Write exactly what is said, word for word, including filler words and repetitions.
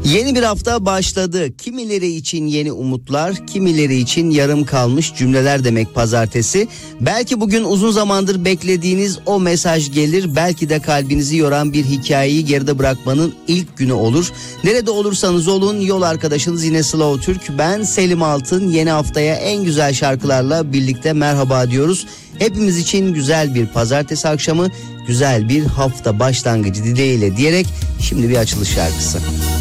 Yeni bir hafta başladı. Kimileri için yeni umutlar, kimileri için yarım kalmış cümleler demek pazartesi. Belki bugün uzun zamandır beklediğiniz o mesaj gelir. Belki de kalbinizi yoran bir hikayeyi geride bırakmanın ilk günü olur. Nerede olursanız olun, yol arkadaşınız yine Slow Türk. Ben Selim Altın. Yeni haftaya en güzel şarkılarla birlikte merhaba diyoruz. Hepimiz için güzel bir pazartesi akşamı, güzel bir hafta başlangıcı dileğiyle diyerek şimdi bir açılış şarkısı.